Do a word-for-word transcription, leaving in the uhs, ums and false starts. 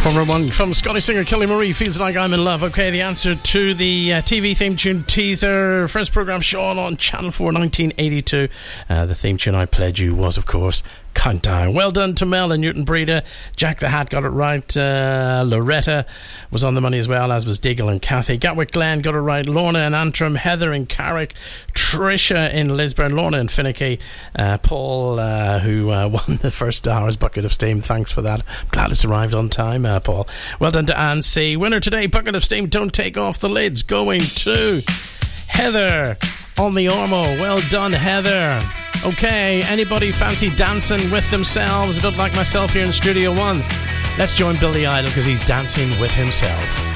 One from Scottish singer Kelly Marie, Feels Like I'm in Love. Okay, the answer to the uh, T V theme tune teaser. First programme shown on Channel four, nineteen eighty-two. Uh, the theme tune I played you was, of course, Countdown. Well done to Mel and Newton Breeda. Jack the Hat got it right. Uh, Loretta was on the money as well, as was Diggle and Kathy. Gatwick Glen got it right. Lorna and Antrim. Heather in Carrick. Trisha in Lisburn. Lorna and Finicky. Uh, Paul, uh, who uh, won the first hour's Bucket of Steam. Thanks for that. I'm glad it's arrived on time, uh, Paul. Well done to Anne C. Winner today, Bucket of Steam. Don't take off the lids. Going to Heather on the Ormo. Well done, Heather. Okay, anybody fancy dancing with themselves? A bit like myself here in Studio One. Let's join Billy Idol because he's dancing with himself.